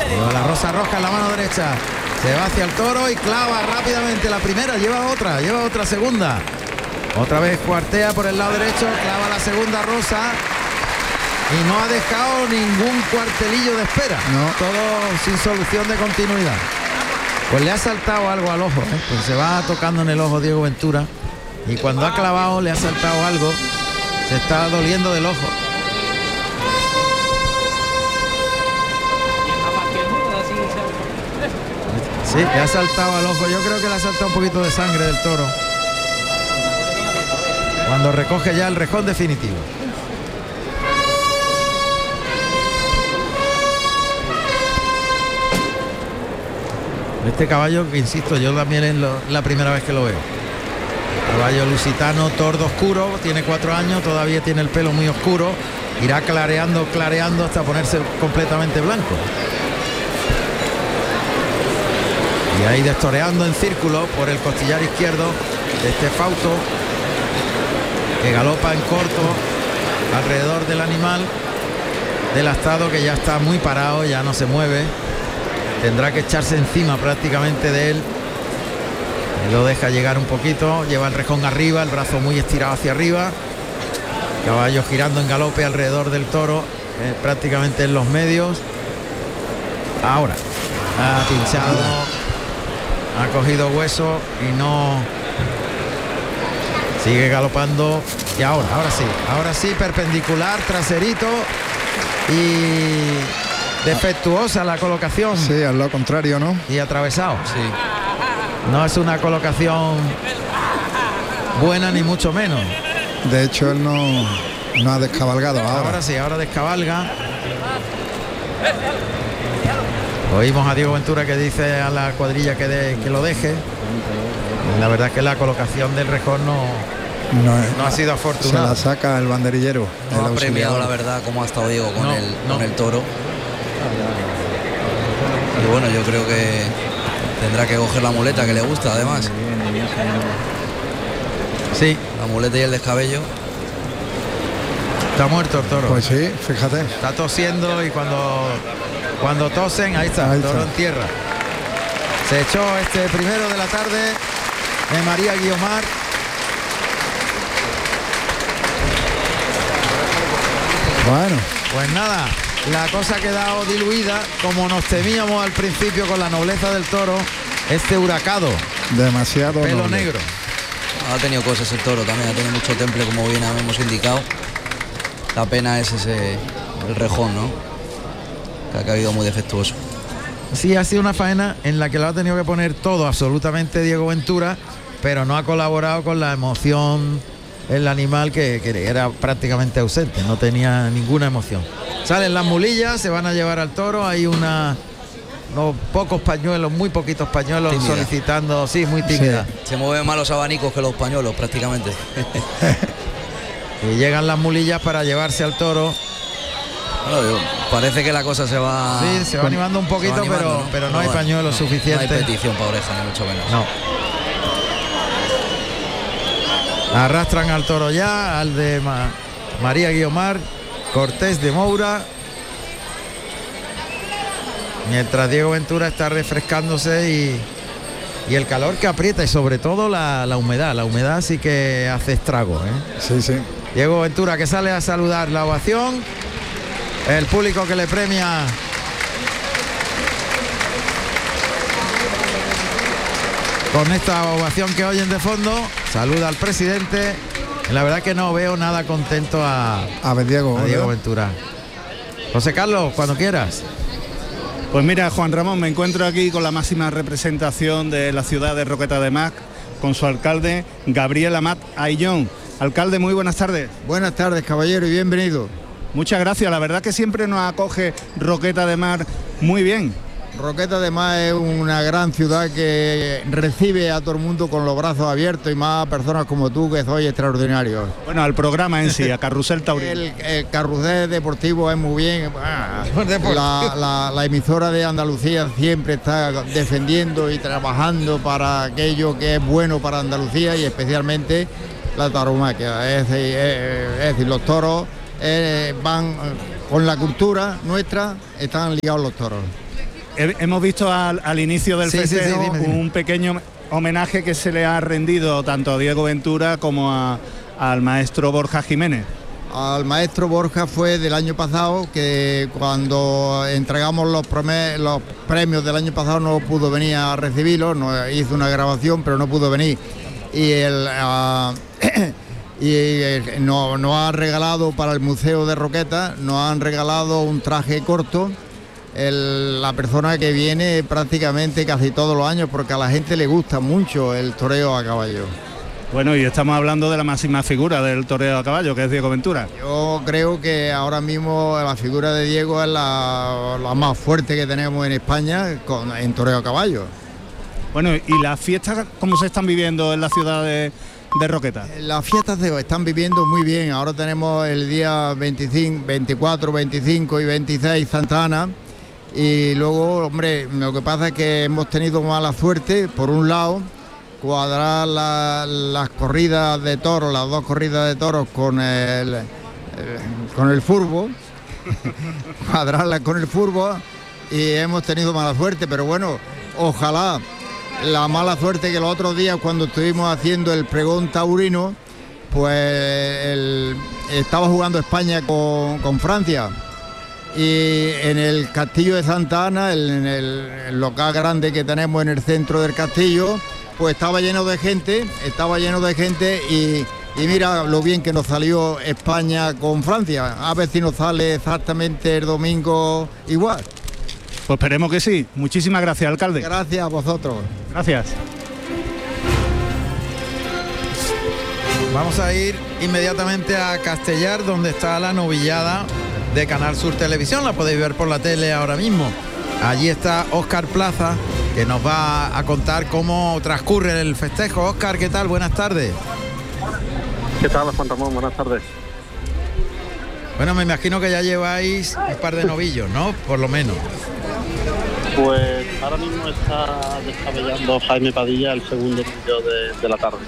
Lleva la rosa roja en la mano derecha. Se va hacia el toro y clava rápidamente la primera. Lleva otra segunda. Otra vez cuartea por el lado derecho. Clava la segunda rosa. Y no ha dejado ningún cuartelillo de espera. No. Todo sin solución de continuidad. Pues le ha saltado algo al ojo, ¿eh? Pues se va tocando en el ojo Diego Ventura. Y cuando ha clavado le ha saltado algo. Se está doliendo del ojo. Sí, le ha saltado al ojo. Yo creo que le ha saltado un poquito de sangre del toro. Cuando recoge ya el rejón definitivo. Este caballo, que insisto, yo también es la primera vez que lo veo. Caballo lusitano, tordo oscuro, tiene 4 años, todavía tiene el pelo muy oscuro. Irá clareando hasta ponerse completamente blanco. Y ahí destoreando en círculo por el costillar izquierdo de este Fausto, que galopa en corto alrededor del animal del astado, que ya está muy parado, ya no se mueve. Tendrá que echarse encima prácticamente de él. Y lo deja llegar un poquito, lleva el rejón arriba, el brazo muy estirado hacia arriba. Caballo girando en galope alrededor del toro, prácticamente en los medios. Ahora ha pinchado, ha cogido hueso y no sigue galopando. Y ahora sí, perpendicular, traserito y defectuosa la colocación. Sí, al lado contrario, ¿no? Y atravesado. Sí. No es una colocación buena ni mucho menos. De hecho, él no ha descabalgado ahora. Ahora sí, ahora descabalga. Oímos a Diego Ventura que dice a la cuadrilla que lo deje. Y la verdad es que la colocación del rejón no ha sido afortunada. Se la saca el banderillero. No ha premiado, la verdad, como ha estado Diego con el toro. Y bueno, yo creo que tendrá que coger la muleta, que le gusta además. Sí. La muleta y el descabello. Está muerto el toro. Pues sí, fíjate. Está tosiendo y cuando tosen, ahí está, el toro en tierra. Se echó este primero de la tarde de María Guiomar. Bueno. Pues nada, la cosa ha quedado diluida, como nos temíamos al principio con la nobleza del toro, este huracado. Demasiado pelo noble. negro. Ha tenido cosas el toro también, ha tenido mucho temple, como bien hemos indicado. La pena es el rejón, ¿no? Que ha caído muy defectuoso. Sí, ha sido una faena en la que lo ha tenido que poner todo absolutamente Diego Ventura, pero no ha colaborado con la emoción el animal, que era prácticamente ausente, no tenía ninguna emoción. Salen las mulillas, se van a llevar al toro, hay unos pocos pañuelos, muy poquitos pañuelos tímida. Solicitando, sí, muy tímida. Sí. Se mueven más los abanicos que los pañuelos prácticamente. Y llegan las mulillas para llevarse al toro. Bueno, parece que la cosa se va... Sí, se va animando un poquito, animando, pero no hay pañuelos suficientes. No hay petición para oreja, ni mucho menos. No. Arrastran al toro ya, al de María Guiomar, Cortés de Moura. Mientras Diego Ventura está refrescándose y el calor que aprieta, y sobre todo la humedad. La humedad sí que hace estrago, ¿eh? Sí, sí. Diego Ventura, que sale a saludar la ovación. El público que le premia con esta ovación que oyen de fondo. Saluda al presidente. La verdad que no veo nada contento a Diego Ventura. José Carlos, cuando quieras. Pues mira, Juan Ramón, me encuentro aquí con la máxima representación de la ciudad de Roqueta de Mar, con su alcalde Gabriel Amat Ayllón. Alcalde, muy buenas tardes. Buenas tardes, caballero, y bienvenido. Muchas gracias, la verdad que siempre nos acoge Roqueta de Mar muy bien. Roqueta de Mar es una gran ciudad que recibe a todo el mundo con los brazos abiertos, y más a personas como tú, que sois extraordinarios. Bueno, al programa en sí, a Carrusel Taurino. El carrusel deportivo es muy bien. La emisora de Andalucía siempre está defendiendo y trabajando para aquello que es bueno para Andalucía, y especialmente la tauromaquia. Es decir, los toros van con la cultura nuestra, están ligados los toros. Hemos visto al inicio del festejo dime. un pequeño homenaje que se le ha rendido tanto a Diego Ventura como al maestro Borja Jiménez. Al maestro Borja fue del año pasado, que cuando entregamos los premios del año pasado no pudo venir a recibirlos, hizo una grabación pero no pudo venir. Y nos ha regalado para el Museo de Roqueta, nos han regalado un traje corto. La persona que viene prácticamente casi todos los años, porque a la gente le gusta mucho el toreo a caballo. Bueno, y estamos hablando de la máxima figura del toreo a caballo, que es Diego Ventura. Yo creo que ahora mismo la figura de Diego es la más fuerte que tenemos en España en toreo a caballo. Bueno, ¿y las fiestas cómo se están viviendo en la ciudad de Roqueta? Las fiestas se están viviendo muy bien. Ahora tenemos el día 25, 24, 25 y 26 Santa Ana. Y luego, hombre, lo que pasa es que hemos tenido mala suerte, por un lado, cuadrar las corridas de toros, las dos corridas de toros con el furbo, cuadrarlas con el furbo, y hemos tenido mala suerte, pero bueno, ojalá la mala suerte que los otros días cuando estuvimos haciendo el pregón taurino, pues estaba jugando España con Francia. Y en el castillo de Santa Ana, en el local grande que tenemos en el centro del castillo, pues estaba lleno de gente y mira lo bien que nos salió España con Francia. A ver si nos sale exactamente el domingo igual. Pues esperemos que sí. Muchísimas gracias, alcalde. Gracias a vosotros. Gracias. Vamos a ir inmediatamente a Castellar, donde está la novillada de Canal Sur Televisión. La podéis ver por la tele ahora mismo. Allí está Óscar Plaza, que nos va a contar cómo transcurre el festejo. Óscar, ¿qué tal? Buenas tardes. ¿Qué tal, Juan Ramón? Buenas tardes. Bueno, me imagino que ya lleváis un par de novillos, ¿no? Por lo menos. Pues ahora mismo está descabellando Jaime Padilla el segundo novillo de la tarde.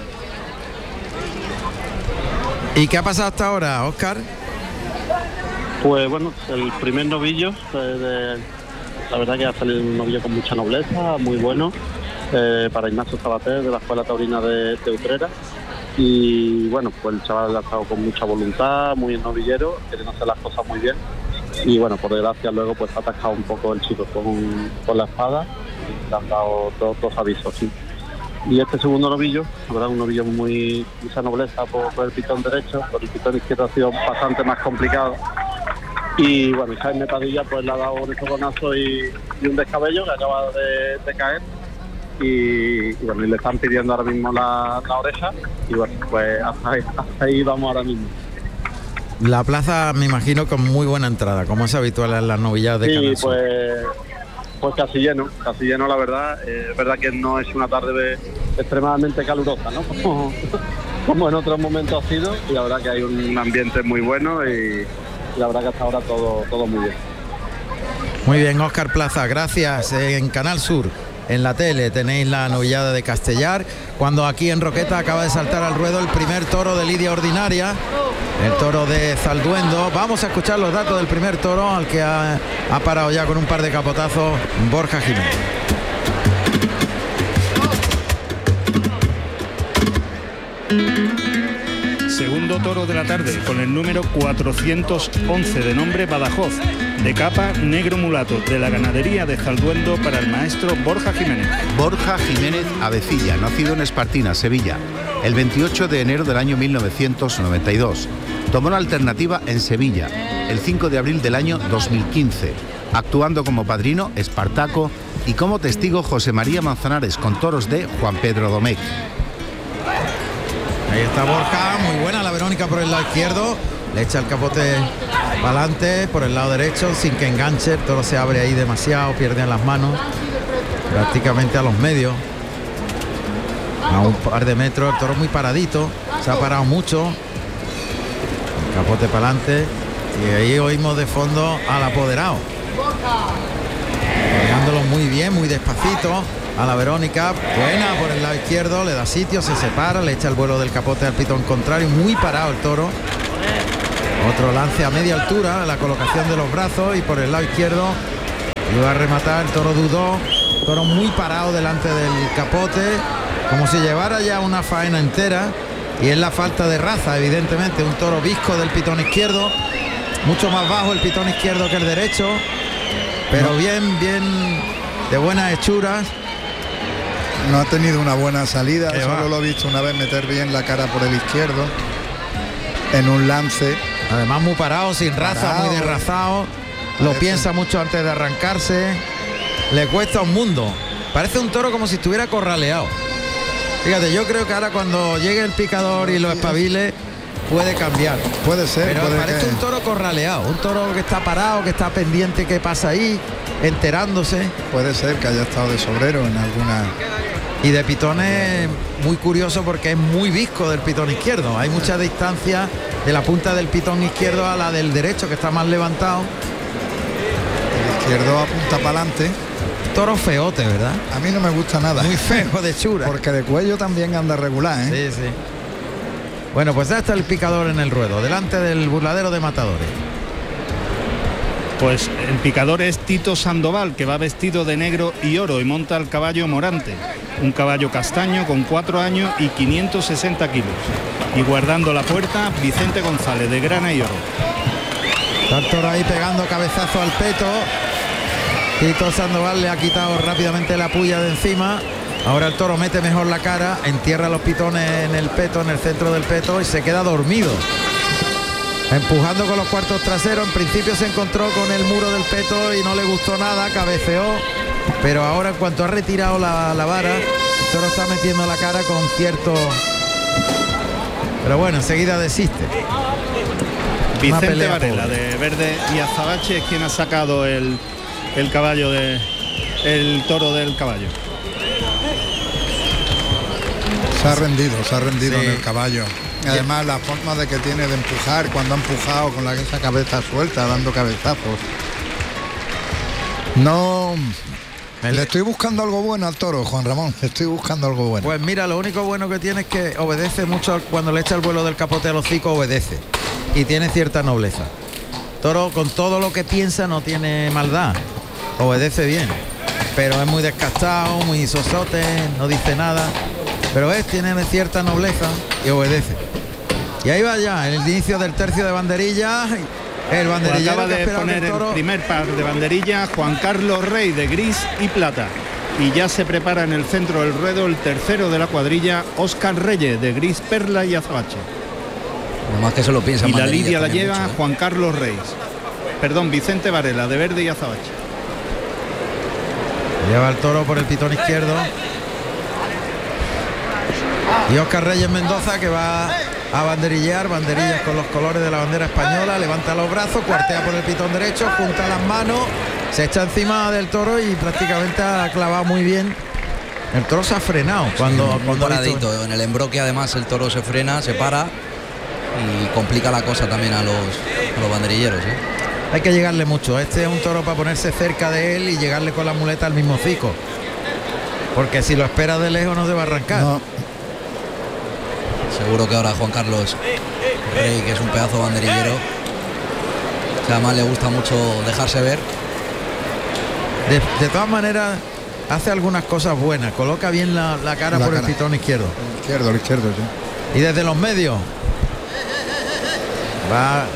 ¿Y qué ha pasado hasta ahora, Óscar? Pues bueno, el primer novillo, la verdad que ha salido un novillo con mucha nobleza, muy bueno, para Ignacio Sabater de la Escuela Taurina de Utrera. Y bueno, pues el chaval ha estado con mucha voluntad, muy novillero, queriendo hacer las cosas muy bien. Y bueno, por desgracia luego pues ha atascado un poco el chico con la espada y le han dado dos avisos, sí. Y este segundo novillo, la verdad, un novillo muy mucha nobleza por el pitón derecho, por el pitón izquierdo ha sido bastante más complicado. Y bueno, Jaime Padilla pues le ha dado un fogonazo y un descabello que acaba de caer. Y bueno, y le están pidiendo ahora mismo la oreja. Y bueno, pues hasta ahí vamos ahora mismo. La plaza, me imagino, con muy buena entrada, como es habitual en las novilladas de Canal Sur. Pues casi lleno la verdad. Es verdad que no es una tarde extremadamente calurosa, ¿no? Como en otros momentos ha sido. Y la verdad que hay un ambiente muy bueno y la verdad que hasta ahora todo muy bien. Muy bien, Óscar Plaza, gracias. En Canal Sur, en la tele, tenéis la novillada de Castellar, cuando aquí en Roqueta acaba de saltar al ruedo el primer toro de lidia ordinaria, el toro de Zalduendo. Vamos a escuchar los datos del primer toro, al que ha parado ya con un par de capotazos Borja Jiménez. Segundo toro de la tarde, con el número 411, de nombre Badajoz, de capa negro mulato, de la ganadería de Zalduendo, para el maestro Borja Jiménez. Borja Jiménez Avecilla, nacido en Espartina, Sevilla, el 28 de enero del año 1992. Tomó la alternativa en Sevilla, el 5 de abril del año 2015, actuando como padrino Espartaco y como testigo José María Manzanares, con toros de Juan Pedro Domecq. Ahí está Borja, muy buena la Verónica por el lado izquierdo, le echa el capote para adelante por el lado derecho sin que enganche, el toro se abre ahí demasiado, pierde las manos, prácticamente a los medios, a un par de metros, el toro muy paradito, se ha parado mucho, el capote para adelante y ahí oímos de fondo al apoderado, pegándolo muy bien, muy despacito. A la Verónica, buena por el lado izquierdo, le da sitio, se separa, le echa el vuelo del capote al pitón contrario, muy parado el toro. Otro lance a media altura, la colocación de los brazos, y por el lado izquierdo Iba a rematar, el toro dudó, toro muy parado delante del capote, como si llevara ya una faena entera, y es la falta de raza, evidentemente, un toro visco del pitón izquierdo, mucho más bajo el pitón izquierdo que el derecho, pero bien de buenas hechuras. No ha tenido una buena salida, Qué solo va. lo he visto una vez meter bien la cara por el izquierdo en un lance. Además muy parado, sin raza, Parado. muy derrazado, lo Parece. piensa mucho antes de arrancarse, le cuesta un mundo, parece un toro como si estuviera corraleado. Fíjate, yo creo que ahora cuando llegue el picador y lo espabile puede cambiar. Puede ser, Pero puede parece que- un toro corraleado, un toro que está parado, que está pendiente qué pasa ahí, enterándose. puede ser que haya estado de sobrero en alguna. Y de pitones muy curioso porque es muy visco del pitón izquierdo. Hay mucha distancia de la punta del pitón izquierdo a la del derecho, que está más levantado. El izquierdo apunta para adelante. Toro feote, ¿verdad? A mí no me gusta nada. Muy feo de chura. Porque de cuello también anda regular, ¿eh? Sí, sí. Bueno, pues ya está el picador en el ruedo, delante del burladero de matadores. Pues el picador es Tito Sandoval, que va vestido de negro y oro y monta el caballo Morante, un caballo castaño con 4 años y 560 kilos. Y guardando la puerta, Vicente González, de grana y oro. Está el toro ahí pegando cabezazo al peto. Tito Sandoval le ha quitado rápidamente la puya de encima. Ahora el toro mete mejor la cara, entierra los pitones en el peto, en el centro del peto, y se queda dormido. Empujando con los cuartos traseros, en principio se encontró con el muro del peto y no le gustó nada, cabeceó, pero ahora en cuanto ha retirado la vara, el toro está metiendo la cara con cierto... Pero bueno, enseguida desiste. Vicente pelea Varela, pobre. de verde y azabache, es quien ha sacado el caballo el toro del caballo. Se ha rendido Sí. en el caballo. Y además la forma de que tiene de empujar, cuando ha empujado con esa cabeza suelta, dando cabezazos. No, le estoy buscando algo bueno al toro, Juan Ramón. Le estoy buscando algo bueno. Pues mira, lo único bueno que tiene es que obedece mucho cuando le echa el vuelo del capote al hocico, obedece. Y tiene cierta nobleza. Toro con todo lo que piensa no tiene maldad. Obedece bien. Pero es muy descastado, muy sosote, no dice nada. Pero tiene cierta nobleza y obedece. Y ahí va ya, el inicio del tercio de banderilla. El Pues banderillero acaba que de espera poner que el toro... el primer par de banderillas Juan Carlos Rey, de gris y plata. Y ya se prepara en el centro del ruedo el tercero de la cuadrilla, Óscar Reyes, de gris, perla y azabache. Nomás que se lo piensa. Y la banderillas lidia la también lleva mucho, ¿eh? Juan Carlos Reyes. Perdón, Vicente Varela, de verde y azabache. Lleva el toro por el pitón izquierdo. Y Óscar Reyes Mendoza, que va a banderillas con los colores de la bandera española, levanta los brazos, cuartea por el pitón derecho, junta las manos, se echa encima del toro y prácticamente ha clavado muy bien. El toro se ha frenado cuando Muy ha visto- paradito. En el embroque además el toro se frena, se para y complica la cosa también a los banderilleros, ¿eh? Hay que llegarle mucho. Este es un toro para ponerse cerca de él y llegarle con la muleta al mismo hocico. Porque si lo espera de lejos no se va a arrancar. No, Seguro que ahora Juan Carlos Rey, que es un pedazo de banderillero, que además le gusta mucho dejarse ver. De todas maneras, hace algunas cosas buenas. Coloca bien la cara La por cara. el pitón izquierdo. el izquierdo, sí. Y desde los medios va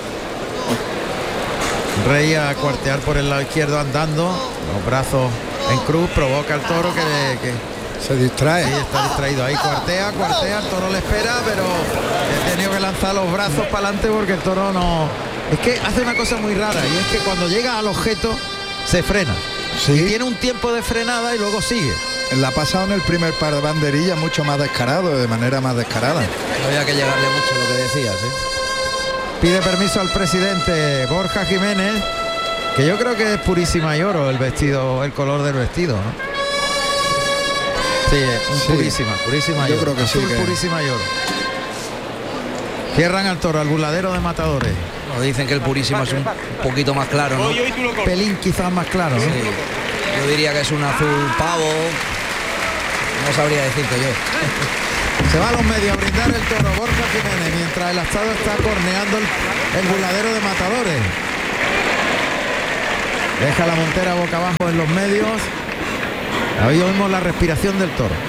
Rey a cuartear por el lado izquierdo andando, los brazos en cruz, provoca al toro que Se distrae. sí, está distraído ahí, cuartea, el toro le espera, pero he tenido que lanzar los brazos para adelante porque el toro no... Es que hace una cosa muy rara y es que cuando llega al objeto se frena. Sí. Y tiene un tiempo de frenada y luego sigue. La ha pasado en el primer par de banderillas mucho más descarado, de manera más descarada. No había que llegarle mucho, lo que decías, ¿eh? Pide permiso al presidente Borja Jiménez, que yo creo que es purísima y oro el vestido, el color del vestido, ¿no? Sí, es Sí. purísima y Yo oro. creo que sí Azul, que- purísima y oro. Cierran al toro, al burladero de matadores. Nos dicen que el purísimo es un poquito más claro, ¿no? Pelín quizás más claro, ¿no? Sí. Yo diría que es un azul pavo. No sabría decirte yo. Se va a los medios a brindar el toro Borja Jiménez, mientras el astado está corneando el burladero de matadores. Deja la montera boca abajo en los medios. Ahí oímos la respiración del toro.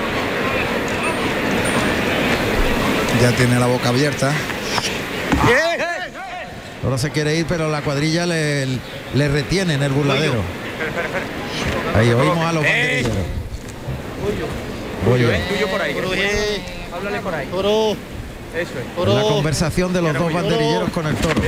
Ya tiene la boca abierta. El toro se quiere ir, pero la cuadrilla le retiene en el burladero. Ahí oímos a los banderilleros. Voy yo. Háblale por ahí. Toro. Eso es. La conversación de los dos banderilleros con el toro.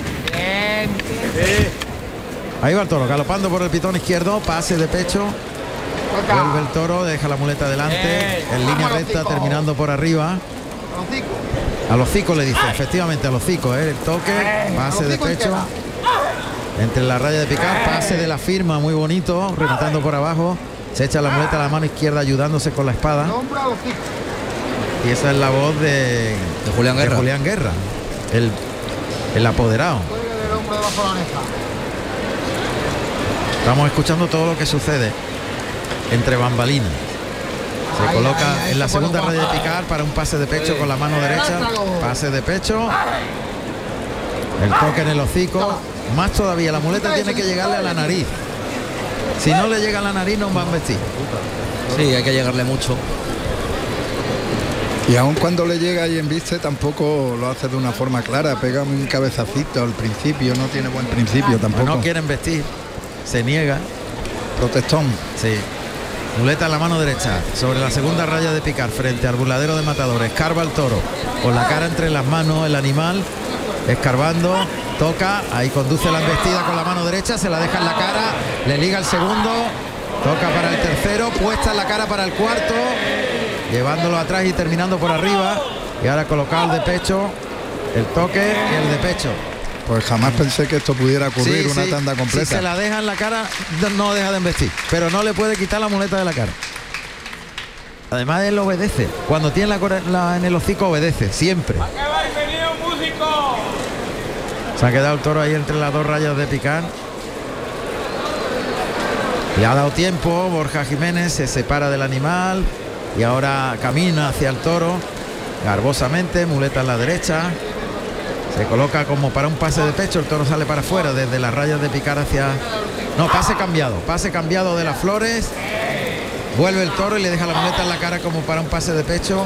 Ahí va el toro, galopando por el pitón izquierdo, pase de pecho. Vuelve el toro, deja la muleta delante, en línea recta, terminando por arriba. A los hocico le dice, efectivamente a los hocico, el toque, pase de pecho. Entre la raya de picar, pase de la firma, muy bonito, rematando por abajo. Se echa la muleta a la mano izquierda ayudándose con la espada. Y esa es la voz de Julián Guerra. De Julián Guerra, el apoderado. Estamos escuchando todo lo que sucede entre bambalinas. Se coloca en la segunda raya de picar para un pase de pecho con la mano derecha. Pase de pecho. El toque en el hocico. Más todavía, la muleta tiene que llegarle a la nariz. Si no le llega a la nariz no va a embestir. Sí, hay que llegarle mucho. Y aun cuando le llega y embiste tampoco lo hace de una forma clara. Pega un cabezacito al principio, no tiene buen principio tampoco. No quiere embestir. Se niega. Protestón. Sí. Muleta en la mano derecha sobre la segunda raya de picar frente al burladero de matadores. Escarba el toro con la cara entre las manos, el animal escarbando, toca, ahí conduce la embestida con la mano derecha, se la deja en la cara, le liga el segundo, toca para el tercero, puesta en la cara para el cuarto, llevándolo atrás y terminando por arriba, y ahora colocado el de pecho, el toque y el de pecho. Pues jamás pensé que esto pudiera ocurrir, una tanda completa. Si se la deja en la cara, no deja de embestir, pero no le puede quitar la muleta de la cara. Además él obedece. Cuando tiene en el hocico obedece, siempre. Se ha quedado el toro ahí entre las dos rayas de picar. Le ha dado tiempo, Borja Jiménez se separa del animal y ahora camina hacia el toro, garbosamente, muleta en la derecha. Se coloca como para un pase de pecho, el toro sale para afuera desde las rayas de picar hacia... No, pase cambiado de las flores. Vuelve el toro y le deja la muleta en la cara como para un pase de pecho.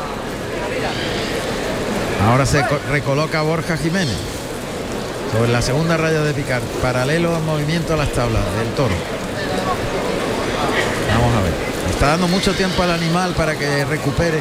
Ahora se recoloca Borja Jiménez sobre la segunda raya de picar, paralelo al movimiento a las tablas del toro. Vamos a ver. Está dando mucho tiempo al animal para que recupere.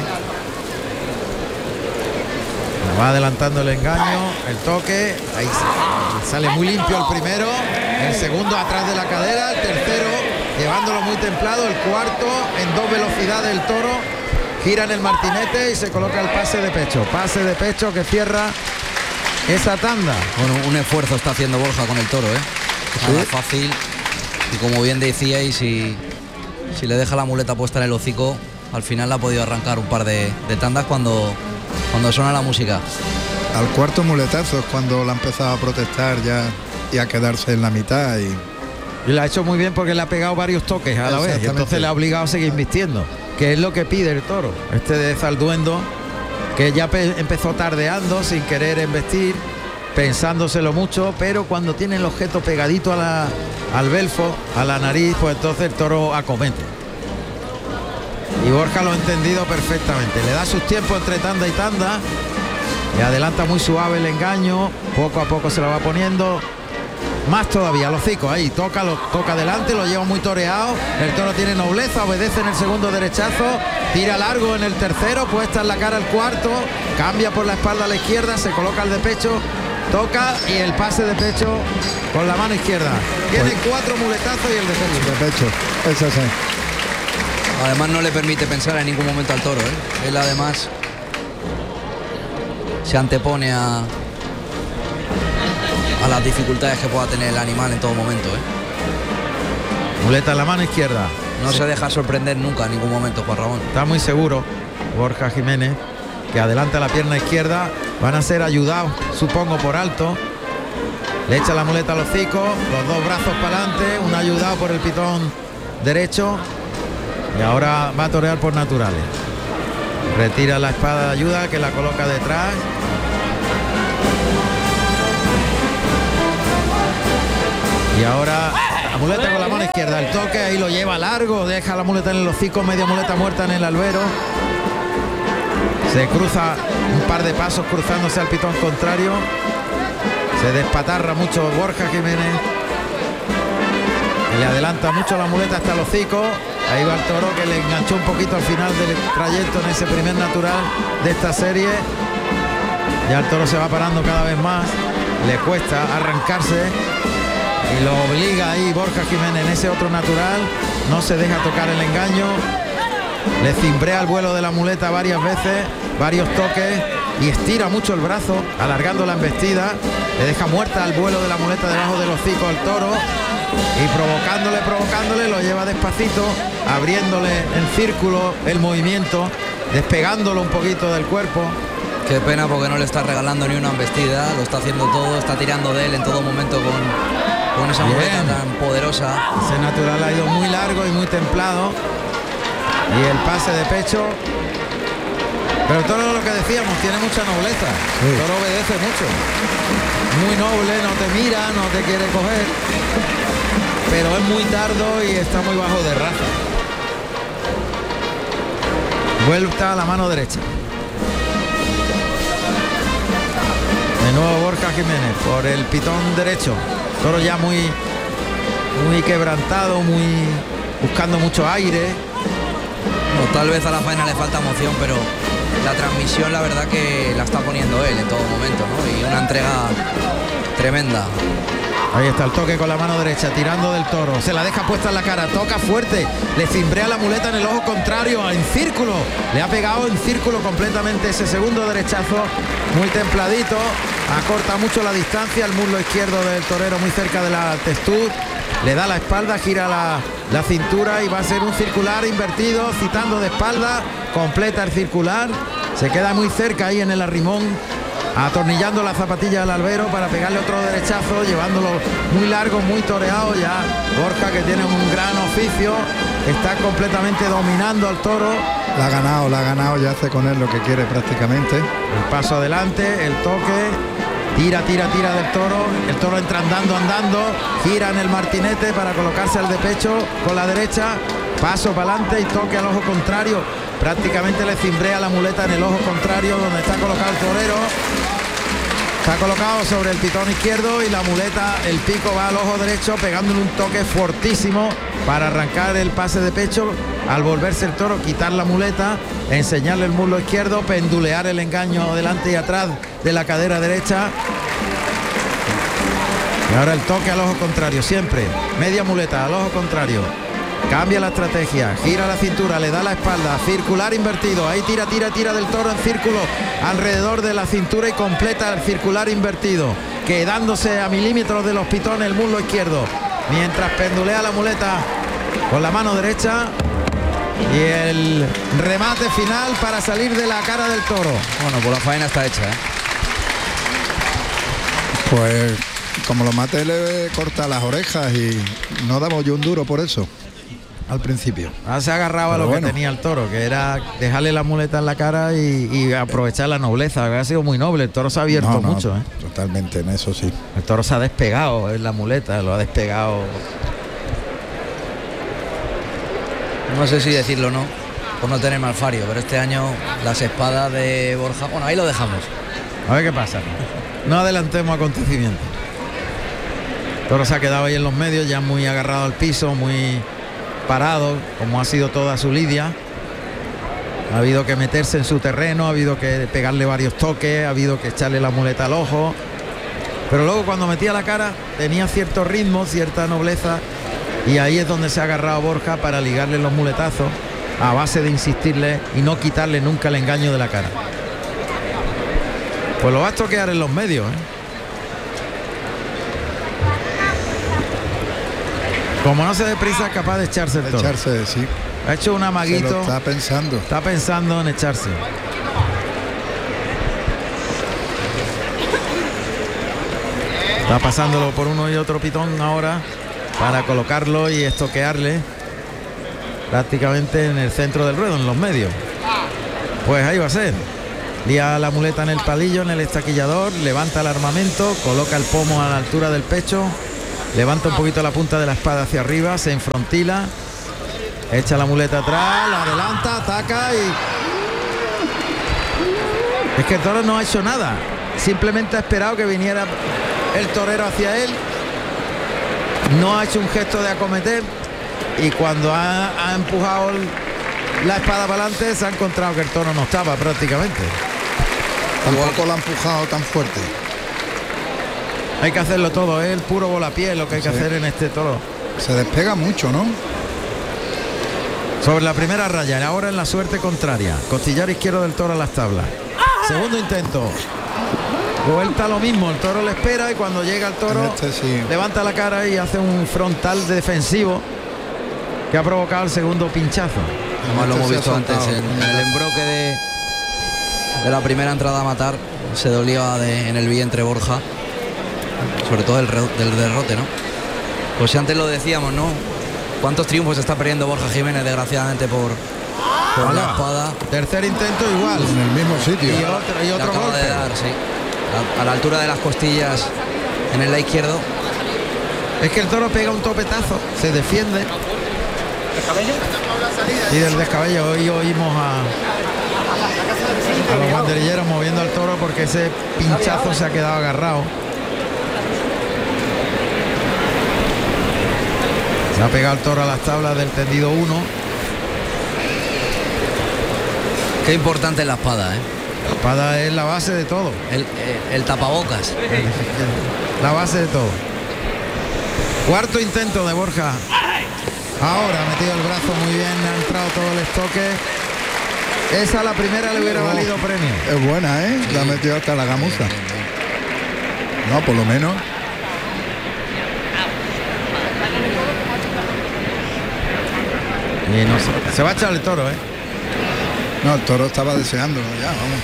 Va adelantando el engaño, el toque, ahí sale muy limpio el primero, el segundo atrás de la cadera, el tercero llevándolo muy templado, el cuarto en dos velocidades el toro, gira en el martinete y se coloca el pase de pecho que cierra esa tanda. Bueno, un esfuerzo está haciendo Borja con el toro, nada fácil, y como bien decíais, si le deja la muleta puesta en el hocico, al final la ha podido arrancar un par de tandas cuando suena la música. Al cuarto muletazo es cuando la ha empezado a protestar ya y a quedarse en la mitad y la ha hecho muy bien porque le ha pegado varios toques a la vez y entonces le ha obligado a seguir invistiendo, que es lo que pide el toro. Este de Zalduendo, que ya empezó tardeando sin querer embestir, pensándoselo mucho, pero cuando tiene el objeto pegadito al belfo, a la nariz, pues entonces el toro acomete. Y Borja lo ha entendido perfectamente. Le da sus tiempos entre tanda y tanda. Le adelanta muy suave el engaño. Poco a poco se lo va poniendo. Más todavía, los hocicos ahí. Toca adelante, lo lleva muy toreado. El toro tiene nobleza, obedece en el segundo derechazo. Tira largo en el tercero, puesta en la cara el cuarto. Cambia por la espalda a la izquierda, se coloca el de pecho. Toca y el pase de pecho con la mano izquierda. Tiene cuatro muletazos y el de pecho. De pecho, eso sí. Además no le permite pensar en ningún momento al toro, Él además se antepone a las dificultades que pueda tener el animal en todo momento, Muleta en la mano izquierda. No se deja sorprender nunca en ningún momento, Juan Ramón. Está muy seguro Borja Jiménez, que adelanta la pierna izquierda. Van a ser ayudados, supongo, por alto. Le echa la muleta a los hocicos, los dos brazos para adelante, un ayudado por el pitón derecho. Y ahora va a torear por naturales. Retira la espada de ayuda, que la coloca detrás. Y ahora la muleta con la mano izquierda, el toque, ahí lo lleva largo, deja la muleta en el hocico, media muleta muerta en el albero. Se cruza un par de pasos cruzándose al pitón contrario. Se despatarra mucho Borja Jiménez. Le adelanta mucho la muleta hasta el hocico. Ahí va el toro, que le enganchó un poquito al final del trayecto en ese primer natural de esta serie. Ya el toro se va parando cada vez más. Le cuesta arrancarse. Y lo obliga ahí Borja Jiménez en ese otro natural. No se deja tocar el engaño. Le cimbrea el vuelo de la muleta varias veces, varios toques, y estira mucho el brazo, alargando la embestida. Le deja muerta el vuelo de la muleta debajo del hocico al toro. Y provocándole, lo lleva despacito, abriéndole en círculo el movimiento, despegándolo un poquito del cuerpo. Qué pena, porque no le está regalando ni una embestida, lo está haciendo todo, está tirando de él en todo momento con esa muleta tan poderosa. Ese natural ha ido muy largo y muy templado. Y el pase de pecho. Pero el toro, lo que decíamos, tiene mucha nobleza. Sí. El toro obedece mucho. Muy noble, no te mira, no te quiere coger. Pero es muy tardo y está muy bajo de raza. Vuelta a la mano derecha. De nuevo Borja Jiménez por el pitón derecho. Toro ya muy quebrantado, buscando mucho aire. No, tal vez a la faena le falta emoción, pero la transmisión la verdad que la está poniendo él en todo momento, ¿no? Y una entrega tremenda. Ahí está el toque con la mano derecha, tirando del toro. Se la deja puesta en la cara, toca fuerte. Le cimbrea la muleta en el ojo contrario, en círculo. Le ha pegado en círculo completamente ese segundo derechazo. Muy templadito. Acorta mucho la distancia. El muslo izquierdo del torero muy cerca de la testud. Le da la espalda, gira la cintura y va a ser un circular invertido, citando de espalda. Completa el circular. Se queda muy cerca ahí en el arrimón, atornillando la zapatilla del albero para pegarle otro derechazo, llevándolo muy largo, muy toreado. Ya Borja, que tiene un gran oficio, está completamente dominando al toro. La ha ganado, ya hace con él lo que quiere prácticamente. El paso adelante, el toque, tira del toro. El toro entra andando, gira en el martinete para colocarse al de pecho con la derecha, paso para adelante y toque al ojo contrario. Prácticamente le cimbrea la muleta en el ojo contrario, donde está colocado el torero. Está colocado sobre el pitón izquierdo y la muleta, el pico va al ojo derecho, pegándole un toque fortísimo para arrancar el pase de pecho. Al volverse el toro, quitar la muleta, enseñarle el muslo izquierdo, pendulear el engaño delante y atrás de la cadera derecha. Y ahora el toque al ojo contrario, siempre media muleta al ojo contrario. Cambia la estrategia, gira la cintura, le da la espalda, circular invertido. Ahí tira del toro en círculo alrededor de la cintura y completa el circular invertido, quedándose a milímetros de los pitones el muslo izquierdo, mientras pendulea la muleta con la mano derecha. Y el remate final para salir de la cara del toro. Bueno, pues la faena está hecha, ¿eh? Pues como lo mate, le corta las orejas y no damos yo un duro por eso al principio. Ahora se agarraba a lo que tenía el toro, que era dejarle la muleta en la cara y aprovechar la nobleza. Ha sido muy noble, el toro se ha abierto mucho. Totalmente, en eso sí. El toro se ha despegado en la muleta, lo ha despegado. No sé si decirlo o no, por no tener malfario, pero este año las espadas de Borja, bueno, ahí lo dejamos. A ver qué pasa. No adelantemos acontecimientos. El toro se ha quedado ahí en los medios, ya muy agarrado al piso, muy parado, como ha sido toda su lidia. Ha habido que meterse en su terreno, ha habido que pegarle varios toques, ha habido que echarle la muleta al ojo. Pero luego cuando metía la cara tenía cierto ritmo, cierta nobleza, y ahí es donde se ha agarrado Borja para ligarle los muletazos a base de insistirle y no quitarle nunca el engaño de la cara. Pues lo va a toquear en los medios, ¿eh? Como no se dé prisa, es capaz de echarse el toro. Echarse, sí. Ha hecho un amaguito. Se lo está pensando. Está pensando en echarse. Está pasándolo por uno y otro pitón ahora para colocarlo y estoquearle prácticamente en el centro del ruedo, en los medios. Pues ahí va a ser. Lía la muleta en el palillo, en el estaquillador, levanta el armamento, coloca el pomo a la altura del pecho levanta un poquito la punta de la espada hacia arriba, se enfrontila, echa la muleta atrás, la adelanta, ataca y... Es que el toro no ha hecho nada, simplemente ha esperado que viniera el torero hacia él, no ha hecho un gesto de acometer y cuando ha empujado la espada para adelante se ha encontrado que el toro no estaba prácticamente. Tampoco lo ha empujado tan fuerte. Hay que hacerlo todo, es el puro volapié lo que hay que hacer en este toro. Se despega mucho, ¿no? Sobre la primera raya, y ahora en la suerte contraria. Costillar izquierdo del toro a las tablas. Segundo intento. Vuelta lo mismo, el toro le espera y cuando llega el toro levanta la cara y hace un frontal defensivo que ha provocado el segundo pinchazo. Además lo hemos visto antes en el embroque de la primera entrada a matar, se dolía en el vientre Borja, sobre todo del derrote, ¿no? Pues si antes lo decíamos, ¿no? ¿Cuántos triunfos está perdiendo Borja Jiménez desgraciadamente por la espada? Tercer intento igual. En el mismo sitio. Y otro golpe. De dar, sí. A la altura de las costillas en el lado izquierdo. Es que el toro pega un topetazo, se defiende. Y del descabello hoy oímos a los banderilleros moviendo al toro porque ese pinchazo se ha quedado agarrado. Se ha pegado el toro a las tablas del tendido 1. Qué importante es la espada, ¿eh? La espada es la base de todo. El tapabocas. La base de todo. Cuarto intento de Borja. Ahora ha metido el brazo muy bien, ha entrado todo el estoque. Esa la primera le hubiera valido premio. Es buena, ¿eh? La ha metido hasta la gamuza. No, por lo menos. Y no sé, se va a echar el toro, ¿eh? No, el toro estaba deseando, ya, vamos.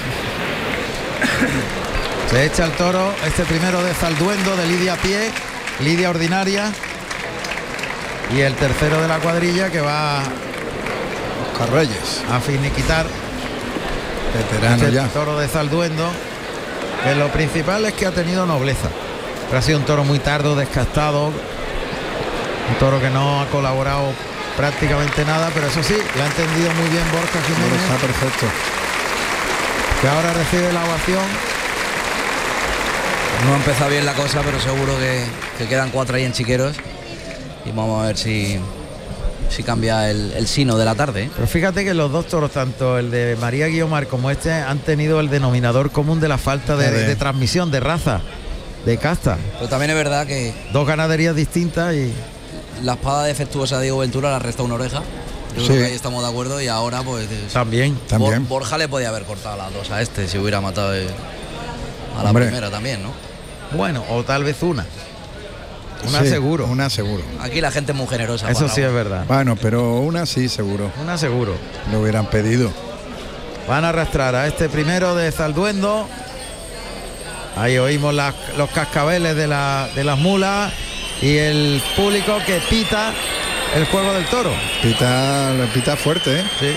Se echa el toro, este primero de Zalduendo, de Lidia a pie, Lidia ordinaria. Y el tercero de la cuadrilla que va Oscar Reyes a finiquitar. Veterano este ya. Toro de Zalduendo, que lo principal es que ha tenido nobleza. Pero ha sido un toro muy tardo, descastado. Un toro que no ha colaborado prácticamente nada, pero eso sí, le ha entendido muy bien Borja Jiménez. Está perfecto. Que ahora recibe la ovación. No ha empezado bien la cosa, pero seguro que quedan 4 ahí en Chiqueros. Y vamos a ver si cambia el sino de la tarde, ¿eh? Pero fíjate que los dos toros, tanto el de María Guiomar como este, han tenido el denominador común de la falta de transmisión, de raza, de casta. Pero también es verdad que dos ganaderías distintas y... La espada defectuosa de Diego Ventura le resta una oreja. Yo creo que ahí estamos de acuerdo y ahora pues... También. Borja le podía haber cortado las dos a este si hubiera matado a la primera también, ¿no? Bueno, o tal vez una seguro. Una seguro. Aquí la gente es muy generosa. Eso sí es verdad. Bueno, pero una sí seguro. Una seguro. Lo hubieran pedido. Van a arrastrar a este primero de Zalduendo. Ahí oímos los cascabeles de las mulas y el público que pita el juego del toro. Pita fuerte, ¿eh? Sí.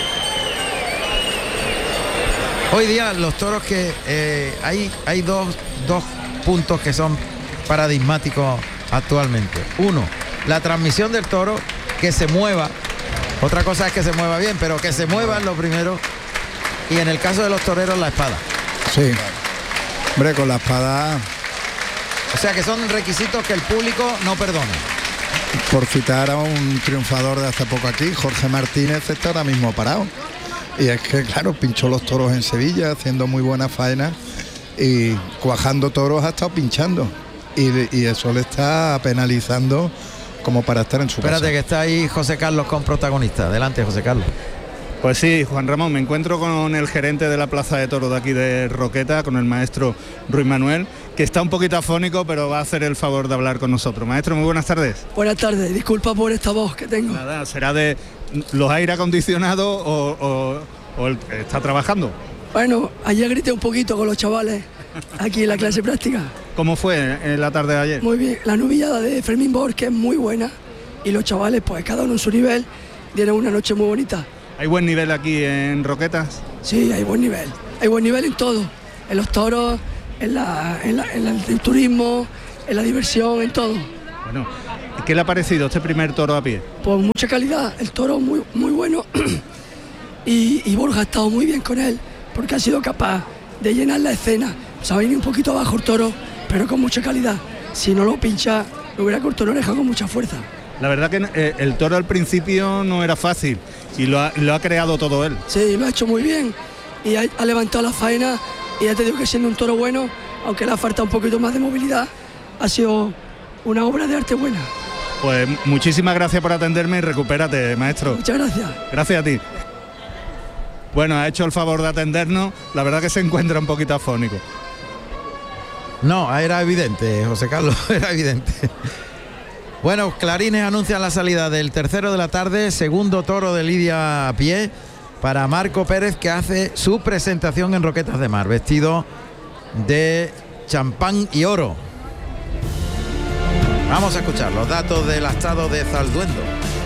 Hoy día los toros que hay dos puntos que son paradigmáticos actualmente. Uno, la transmisión del toro, que se mueva. Otra cosa es que se mueva bien, pero que se mueva es lo primero. Y en el caso de los toreros, la espada. Sí. Hombre, con la espada... O sea que son requisitos que el público no perdona. Por citar a un triunfador de hace poco aquí, Jorge Martínez, está ahora mismo parado. Y es que, claro, pinchó los toros en Sevilla, haciendo muy buena faena. Y cuajando toros ha estado pinchando. Y eso le está penalizando como para estar en su casa. Espérate que está ahí José Carlos con protagonista. Adelante, José Carlos. Pues sí, Juan Ramón, me encuentro con el gerente de la Plaza de Toros de aquí de Roqueta, con el maestro Ruiz Manuel, que está un poquito afónico, pero va a hacer el favor de hablar con nosotros. Maestro, muy buenas tardes. Buenas tardes, disculpa por esta voz que tengo. Nada, ¿será de los aire acondicionados o el que está trabajando? Bueno, ayer grité un poquito con los chavales aquí en la clase práctica. ¿Cómo fue en la tarde de ayer? Muy bien, la novillada de Fermín Borges es muy buena y los chavales, pues cada uno en su nivel, dieron una noche muy bonita. ¿Hay buen nivel aquí en Roquetas? Sí, hay buen nivel en todo, en los toros, en el turismo, en la diversión, en todo. Bueno, ¿Qué le ha parecido este primer toro a pie? Pues mucha calidad, el toro muy, muy bueno y Borja ha estado muy bien con él porque ha sido capaz de llenar la escena. Se ha venido un poquito abajo el toro, pero con mucha calidad. Si no lo pincha, lo hubiera cortado la oreja con mucha fuerza. La verdad que el toro al principio no era fácil y lo ha creado todo él. Sí, lo ha hecho muy bien y ha levantado la faena y ya te digo que siendo un toro bueno, aunque le ha faltado un poquito más de movilidad, ha sido una obra de arte buena. Pues muchísimas gracias por atenderme y recupérate, maestro. Muchas gracias. Gracias a ti. Bueno, ha hecho el favor de atendernos, la verdad que se encuentra un poquito afónico. No, era evidente, José Carlos, era evidente. Bueno, clarines anuncian la salida del tercero de la tarde, segundo toro de Lidia a pie para Marco Pérez, que hace su presentación en Roquetas de Mar, vestido de champán y oro. Vamos a escuchar los datos del astado de Zalduendo.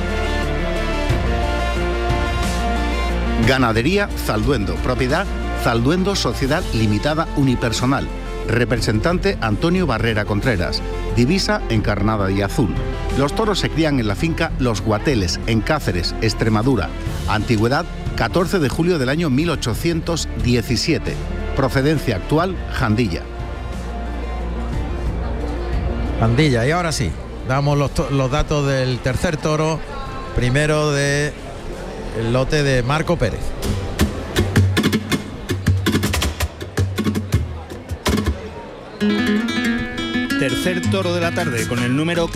Ganadería Zalduendo, propiedad Zalduendo Sociedad Limitada Unipersonal. Representante Antonio Barrera Contreras. Divisa encarnada y azul. Los toros se crían en la finca Los Guateles, en Cáceres, Extremadura. Antigüedad 14 de julio del año 1817. Procedencia actual Jandilla. Jandilla, y ahora sí, damos los datos del tercer toro, primero de el lote de Marco Pérez. Tercer toro de la tarde con el número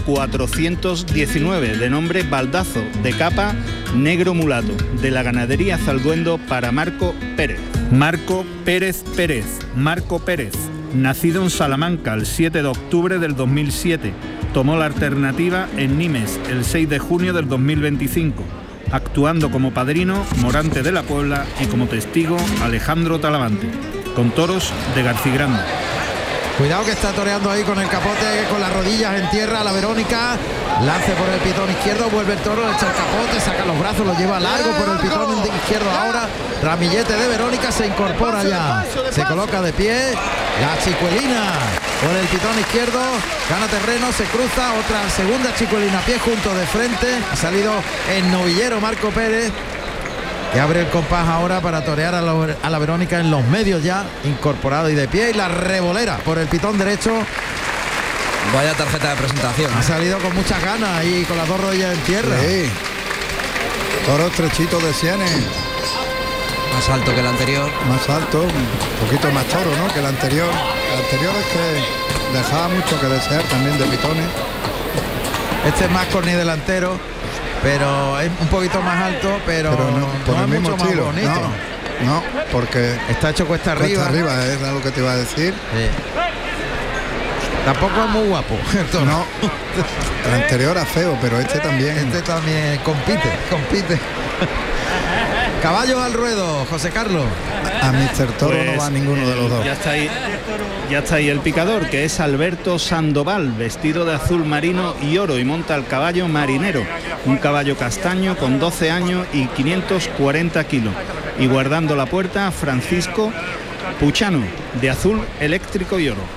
419, de nombre Baldazo, de capa negro mulato, de la ganadería Zalduendo para Marco Pérez. Marco Pérez Pérez, Marco Pérez, nacido en Salamanca el 7 de octubre del 2007, tomó la alternativa en Nimes el 6 de junio del 2025, actuando como padrino Morante de la Puebla y como testigo Alejandro Talavante, con toros de Garcigrande. Cuidado que está toreando ahí con el capote, con las rodillas en tierra, la Verónica, lance por el pitón izquierdo, vuelve el toro, echa el capote, saca los brazos, lo lleva largo por el pitón izquierdo ahora, ramillete de Verónica, se incorpora ya, se coloca de pie, la chicuelina por el pitón izquierdo, gana terreno, se cruza, otra segunda chicuelina a pie junto de frente, ha salido el novillero Marco Pérez, que abre el compás ahora para torear a la Verónica en los medios ya, incorporado y de pie, y la revolera por el pitón derecho. Vaya tarjeta de presentación. Ha salido con muchas ganas y con las dos rodillas en tierra. Sí. Toro estrechito de sienes. Más alto que el anterior. Más alto, un poquito más toro, ¿no?, que el anterior. El anterior es que dejaba mucho que desear también de pitones. Este es más corni delantero, pero es un poquito más alto, pero no por no el es mismo mucho estilo. más bonito. No, porque está hecho cuesta arriba. Cuesta arriba, es algo que te iba a decir. Sí. Tampoco es muy guapo. No, el anterior era feo, pero este también. Este también compite. Caballo al ruedo, José Carlos. A Mr. Toro pues, no va ninguno de los dos. Ya está ahí el picador, que es Alberto Sandoval, vestido de azul marino y oro, y monta el caballo Marinero, un caballo castaño con 12 años y 540 kilos. Y guardando la puerta, Francisco Puchano, de azul eléctrico y oro.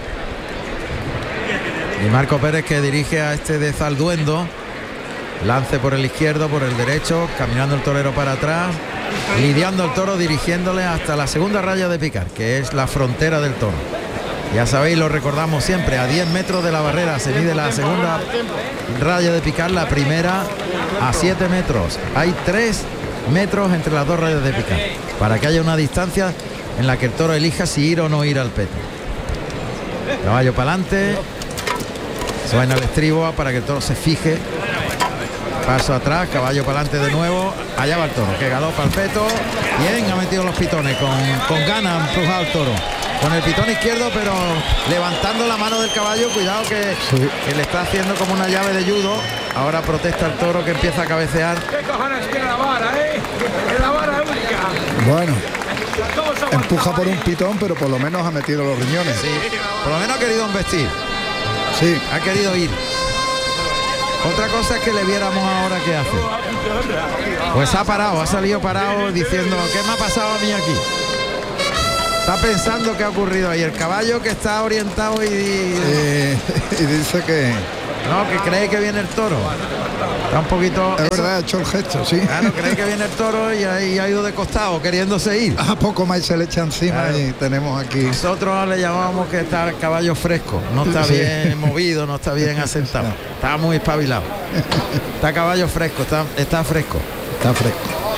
Y Marco Pérez, que dirige a este de Zalduendo, lance por el izquierdo, por el derecho, caminando el torero para atrás, lidiando el toro, dirigiéndole hasta la segunda raya de picar, que es la frontera del toro. Ya sabéis, lo recordamos siempre, a 10 metros de la barrera se mide la segunda raya de picar, la primera a 7 metros. Hay 3 metros entre las dos rayas de picar, para que haya una distancia en la que el toro elija si ir o no ir al peto. Caballo para adelante, suena el estribo para que el toro se fije. Paso atrás, caballo para adelante de nuevo. Allá va el toro, que galopa al peto. Bien, ha metido los pitones, con ganas, ha empujado el toro. Con el pitón izquierdo, pero levantando la mano del caballo. Cuidado que le está haciendo como una llave de judo. Ahora protesta el toro, que empieza a cabecear. ¿Qué cojones tiene la vara, La vara única. Bueno, empuja por un pitón, pero por lo menos ha metido los riñones. Sí, por lo menos ha querido embestir. Sí, ha querido ir. Otra cosa es que le viéramos ahora qué hace. Pues ha parado, ha salido parado diciendo, ¿qué me ha pasado a mí aquí? Está pensando qué ha ocurrido ahí. El caballo que está orientado y dice que No, que cree que viene el toro. Está un poquito... Es verdad, ha hecho el gesto, sí. Claro, cree que viene el toro y ahí ha ido de costado, queriéndose ir. A poco más se le echa encima, Claro. y tenemos aquí... Nosotros le llamamos que está el caballo fresco. No está Sí. bien movido, no está bien asentado. Está muy espabilado. Está caballo fresco, está fresco. Está fresco.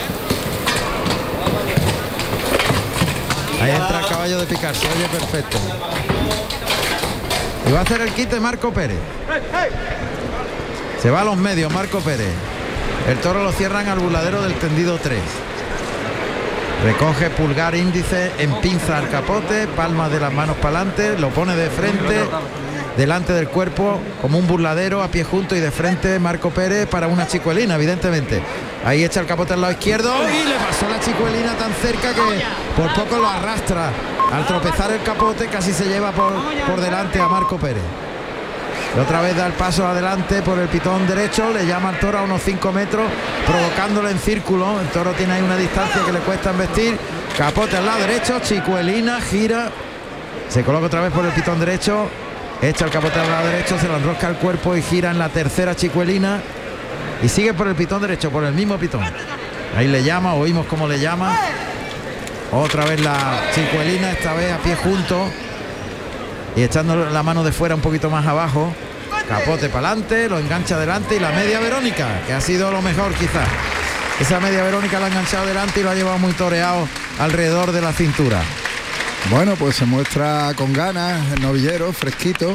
Ahí entra el caballo de picar, se oye perfecto. Y va a hacer el quite Marco Pérez. Se va a los medios Marco Pérez. El toro lo cierran al burladero del tendido 3. Recoge pulgar índice, empinza al capote, palmas de las manos para adelante, lo pone de frente, delante del cuerpo, como un burladero, a pie junto y de frente Marco Pérez para una chicuelina, evidentemente. Ahí echa el capote al lado izquierdo y le pasó la chicuelina tan cerca que por poco lo arrastra. Al tropezar el capote casi se lleva por delante a Marco Pérez. Y otra vez da el paso adelante por el pitón derecho, le llama al toro a unos 5 metros, provocándole en círculo. El toro tiene ahí una distancia que le cuesta embestir. Capote al lado derecho, chicuelina, gira, se coloca otra vez por el pitón derecho, echa el capote al lado derecho, se lo enrosca el cuerpo y gira en la tercera chicuelina y sigue por el pitón derecho, por el mismo pitón. Ahí le llama, oímos cómo le llama. Otra vez la chicuelina, esta vez a pie junto y echando la mano de fuera un poquito más abajo. Capote para adelante, lo engancha adelante y la media Verónica, que ha sido lo mejor quizás. Esa media Verónica la ha enganchado adelante y lo ha llevado muy toreado alrededor de la cintura. Bueno, pues se muestra con ganas el novillero, fresquito.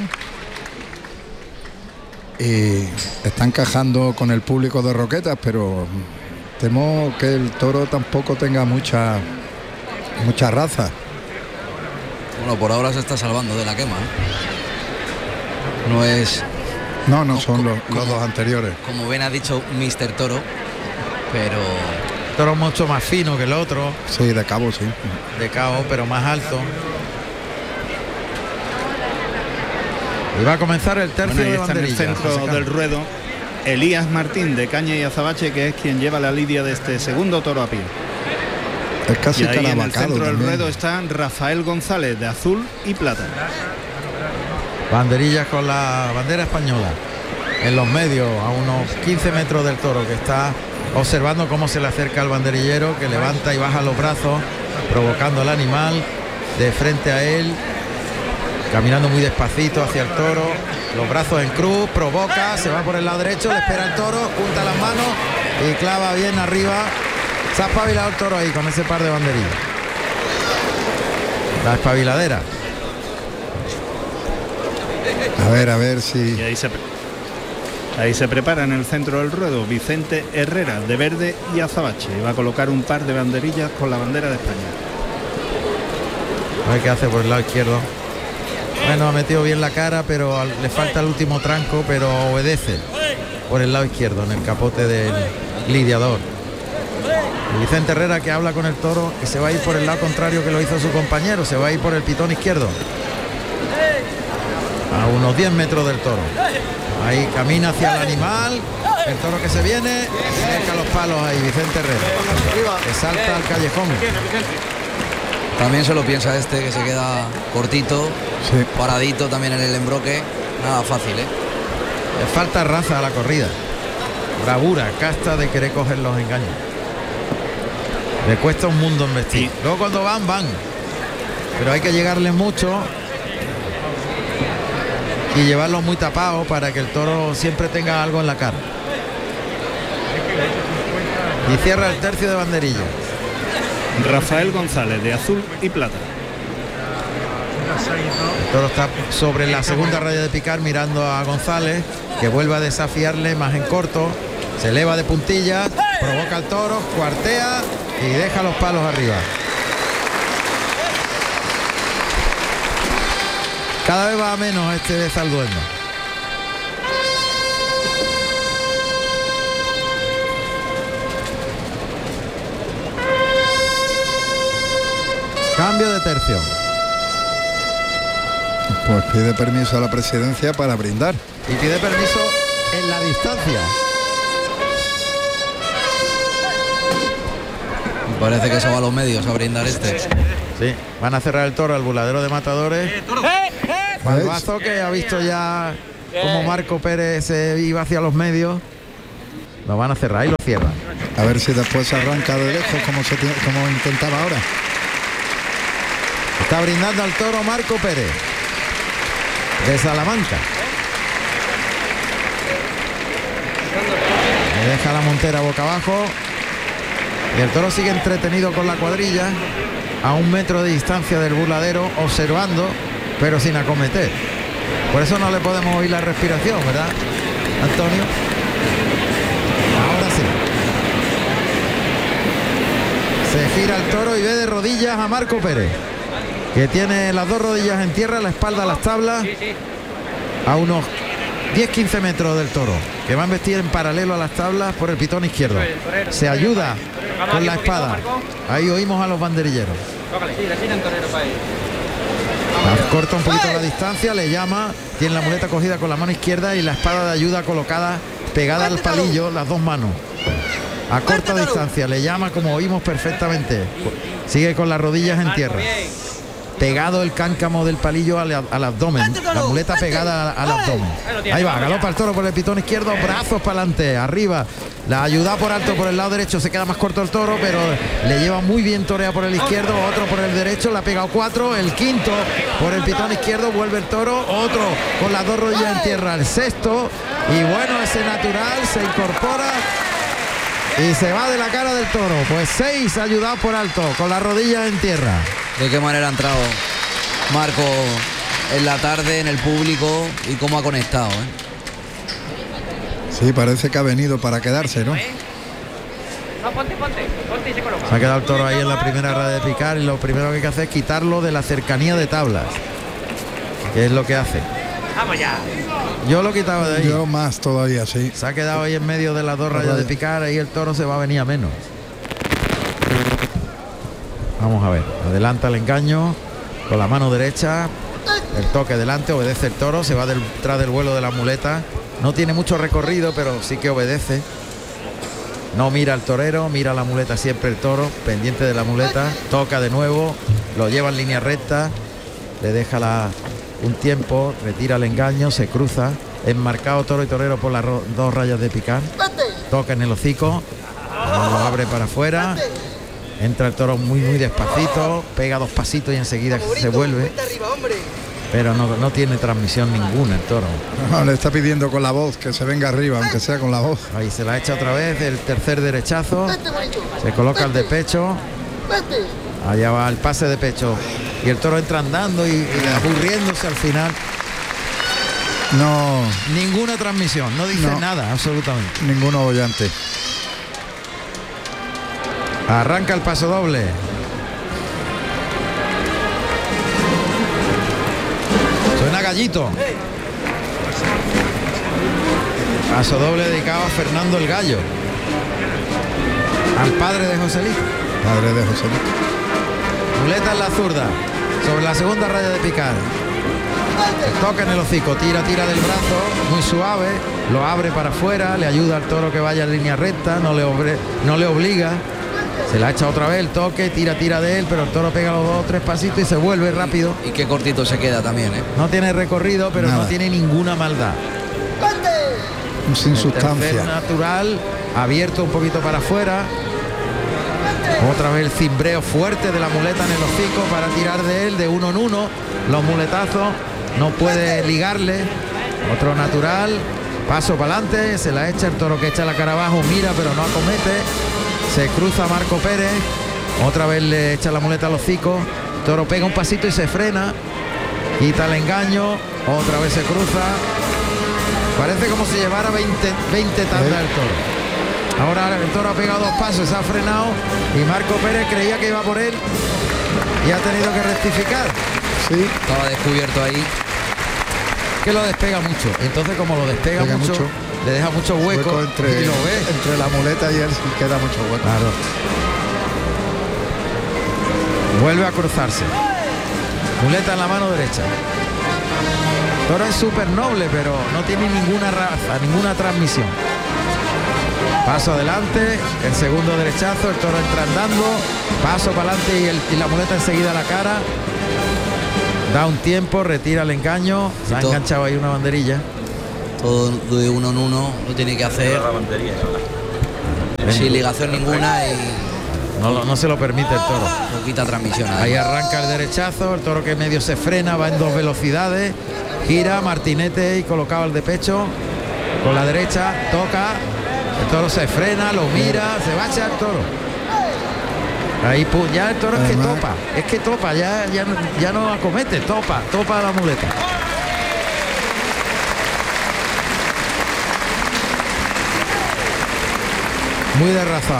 Y está encajando con el público de Roquetas, pero temo que el toro tampoco tenga mucha raza. Bueno, por ahora se está salvando de la quema, ¿eh? No es, No son los dos anteriores. como bien ha dicho Mr. Toro, pero Toro mucho más fino que el otro, Sí, de cabo, sí. de cao, pero más alto. Y va a comenzar el tercio Bueno, ahí de está en el banderilla. centro José Carlos. del ruedo Elías Martín de Caña y Azabache, que es quien lleva la lidia de este segundo toro a pie. Es casi Y ahí en el carabacado centro del también. ruedo está Rafael González de azul y plata. Banderillas con la bandera española en los medios, a unos 15 metros del toro, que está observando cómo se le acerca al banderillero, que levanta y baja los brazos, provocando al animal de frente a él, caminando muy despacito hacia el toro, los brazos en cruz, provoca, se va por el lado derecho, le espera el toro, junta las manos y clava bien arriba. Se ha espabilado el toro ahí con ese par de banderillas. La espabiladera. A ver si... Y ahí se prepara en el centro del ruedo Vicente Herrera de verde y azabache. Y va a colocar un par de banderillas con la bandera de España. A ver qué hace por el lado izquierdo. Bueno, ha metido bien la cara, pero le falta el último tranco, pero obedece por el lado izquierdo, en el capote del lidiador. Y Vicente Herrera, que habla con el toro, que se va a ir por el lado contrario que lo hizo su compañero, se va a ir por el pitón izquierdo. A unos 10 metros del toro. Ahí camina hacia el animal, el toro que se viene, cerca los palos ahí, Vicente Herrera, que salta al callejón. también se lo piensa este, que se queda cortito, Sí. paradito también en el embroque. Nada fácil, ¿eh? Le falta raza a la corrida, bravura, casta de querer coger los engaños. Le cuesta un mundo embestir. Sí. Luego cuando van, pero hay que llegarle mucho y llevarlos muy tapados para que el toro siempre tenga algo en la cara. Y cierra el tercio de banderilla. Rafael González de azul y plata. El toro está sobre la segunda raya de picar mirando a González, que vuelve a desafiarle más en corto. Se eleva de puntillas, provoca al toro, cuartea y deja los palos arriba. Cada vez va a menos este de Zalduendo. Cambio de tercio. Pues pide permiso a la presidencia para brindar. Y pide permiso en la distancia. Parece que se va a los medios a brindar este. Sí, van a cerrar el toro al burladero de matadores. Balbazo, que ha visto ya como Marco Pérez se iba hacia los medios. Lo van a cerrar y lo cierran. A ver si después se arranca de lejos como intentaba ahora. Está brindando al toro Marco Pérez de Salamanca. Le deja la montera boca abajo y el toro sigue entretenido con la cuadrilla a 1 metro de distancia del burladero, observando pero sin acometer. Por eso no le podemos oír la respiración, ¿verdad, Antonio? Ahora sí. Se gira el toro y ve de rodillas a Marco Pérez, que tiene las 2 rodillas en tierra, la espalda a las tablas, a unos 10-15 metros del toro, que va a embestir en paralelo a las tablas por el pitón izquierdo. Se ayuda con la espada. Ahí oímos a los banderilleros. Corta un poquito la distancia, le llama, tiene la muleta cogida con la mano izquierda y la espada de ayuda colocada pegada al palillo, las 2 manos. A corta distancia, le llama como oímos perfectamente. Sigue con las rodillas en tierra. Pegado el cáncamo del palillo al abdomen, la muleta pegada al abdomen. Ahí va, galopa el toro por el pitón izquierdo, brazos para adelante, arriba. La ayuda por alto por el lado derecho, se queda más corto el toro, pero le lleva muy bien, torea por el izquierdo, otro por el derecho, le ha pegado 4, el quinto por el pitón izquierdo, vuelve el toro, otro con las 2 rodillas en tierra, el sexto, y bueno, ese natural se incorpora y se va de la cara del toro. Pues 6 ayudados por alto, con las rodillas en tierra. De qué manera ha entrado Marco en la tarde en el público y cómo ha conectado, ¿eh? Sí, parece que ha venido para quedarse, ¿no? Se ha quedado el toro ahí en la primera raya de picar y lo primero que hay que hacer es quitarlo de la cercanía de tablas, que es lo que hace. Vamos ya. Yo lo quitaba de ahí. Yo más todavía, sí. Se ha quedado ahí en medio de las 2 rayas de picar, ahí el toro se va a venir a menos. Vamos a ver, adelanta el engaño con la mano derecha, el toque delante, obedece el toro, se va detrás del vuelo de la muleta. No tiene mucho recorrido, pero sí que obedece. No mira al torero, mira la muleta siempre el toro, pendiente de la muleta, toca de nuevo, lo lleva en línea recta, le deja un tiempo, retira el engaño, se cruza, enmarcado toro y torero por las 2 rayas de picar, toca en el hocico, lo abre para afuera, entra el toro muy despacito, pega 2 pasitos y enseguida se vuelve. Pero no tiene transmisión ninguna el toro. No, le está pidiendo con la voz que se venga arriba, aunque sea con la voz. Ahí se la echa otra vez, el tercer derechazo. Se coloca el de pecho. Allá va el pase de pecho. Y el toro entra andando y aburriéndose al final. No. Ninguna transmisión, no dice nada, absolutamente. Ninguno bollante. Arranca el paso doble. Suena Gallito. Paso doble dedicado a Fernando el Gallo, al padre de Joselito. Padre de Joselito. Muleta en la zurda, sobre la segunda raya de picar. Toca en el hocico, tira del brazo, muy suave, lo abre para afuera, le ayuda al toro que vaya en línea recta, no le obliga. Se la echa otra vez, el toque, tira de él, pero el toro pega los 2 o 3 pasitos y se vuelve rápido. Y qué cortito se queda también, ¿eh? No tiene recorrido, pero no tiene ninguna maldad. Sin sustancia. Natural, abierto un poquito para afuera. Otra vez el cimbreo fuerte de la muleta en el hocico para tirar de él de 1 en 1. Los muletazos, no puede ligarle. Otro natural, paso para adelante, se la echa el toro que echa la cara abajo, mira pero no acomete. Se cruza Marco Pérez, otra vez le echa la muleta al hocico, toro pega un pasito y se frena, quita el engaño, otra vez se cruza, parece como si llevara 20 tandas el toro. Ahora el toro ha pegado 2 pasos, se ha frenado y Marco Pérez creía que iba por él y ha tenido que rectificar. Sí. Estaba descubierto ahí. Que lo despega mucho, entonces como lo despega mucho, le deja mucho hueco entre, y lo ve. Entre la muleta y él queda mucho hueco. Claro. Vuelve a cruzarse. Muleta en la mano derecha. Toro es súper noble, pero no tiene ninguna raza, ninguna transmisión. Paso adelante, el segundo derechazo, el toro entra andando, paso para adelante y la muleta enseguida a la cara. Da un tiempo, retira el engaño, se ha enganchado ahí una banderilla. Todo de uno en uno lo tiene que hacer sin ligación ninguna y no se lo permite el toro. Poquita transmisión. Ahí arranca el derechazo, el toro que medio se frena, va en 2 velocidades, gira, martinete y colocado el de pecho con la derecha, toca, el toro se frena, lo mira, se va a echar el toro. Ahí ya el toro es que topa, ya no acomete, topa la muleta. Muy derrazado.